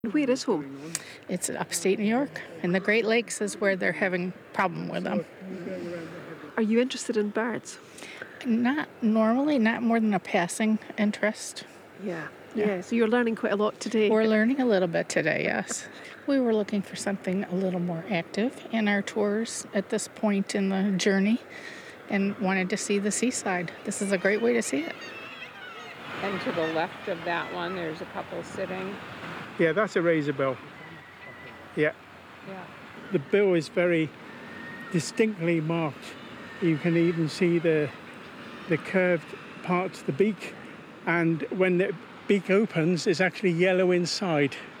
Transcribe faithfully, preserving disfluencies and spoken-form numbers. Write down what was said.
Where is home? It's upstate New York, and the Great Lakes is where they're having problem with them. Are you interested in birds? Not normally, not more than a passing interest. Yeah. Yeah. Yeah, so you're learning quite a lot today. We're learning a little bit today, yes. We were looking for something a little more active in our tours at this point in the journey and wanted to see the seaside. This is a great way to see it. And to the left of that one, there's a couple sitting. Yeah, that's a razor bill. Yeah. Yeah. The bill is very distinctly marked. You can even see the the curved parts of the beak, and when the beak opens, it's actually yellow inside.